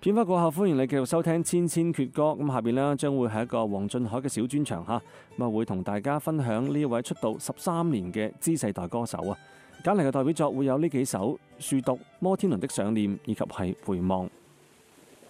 片花過後，歡迎你繼續收聽《千千闕歌》。咁下邊呢，將會係一個黃俊凱嘅小專場嚇，咁啊會同大家分享呢一位出道13年嘅 Z 世代歌手啊。揀嚟嘅代表作會有呢幾首《樹讀》、《摩天輪的想念》以及係《回望》。